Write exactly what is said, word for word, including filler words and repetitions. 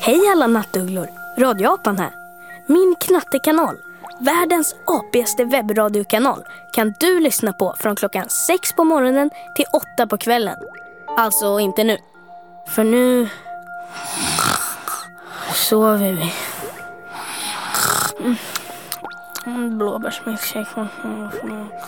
Hej alla nattugglor, Radioapan här. Min knattekanal, världens apigaste webbradiokanal, kan du lyssna på från klockan sex på morgonen till åtta på kvällen. Alltså inte nu, för nu sover vi. Mm. Blåbärsmilkshake.